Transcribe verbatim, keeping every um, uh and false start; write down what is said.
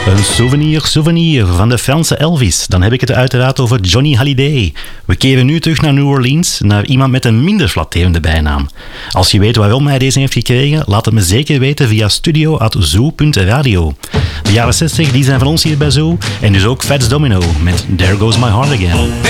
Een souvenir, souvenir van de Franse Elvis. Dan heb ik het uiteraard over Johnny Hallyday. We keren nu terug naar New Orleans, naar iemand met een minder flatterende bijnaam. Als je weet waarom hij deze heeft gekregen, laat het me zeker weten via studio at zoo punt radio. De jaren zestig die zijn van ons hier bij Zoo en dus ook Fats Domino met There Goes My Heart Again.